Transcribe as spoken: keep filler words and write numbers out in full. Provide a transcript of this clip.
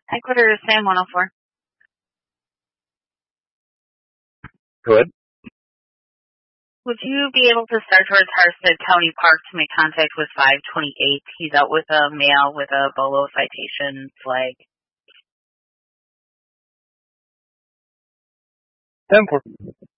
Headquarters Sam one oh four. Go ahead. Would you be able to start towards Harstead County Park to make contact with five twenty-eight? He's out with a male with a BOLO citation flag. ten four.